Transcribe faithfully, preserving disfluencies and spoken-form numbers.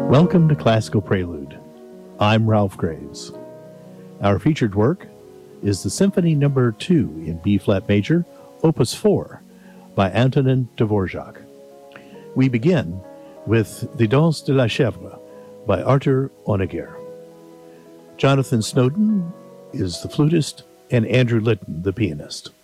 Welcome to Classical Prelude. I'm Ralph Graves. Our featured work is the Symphony Number two in B-flat major, Opus four, by Antonin Dvorak. We begin with the Danse de la Chèvre by Arthur Honegger. Jonathan Snowden is the flutist and Andrew Litton the pianist.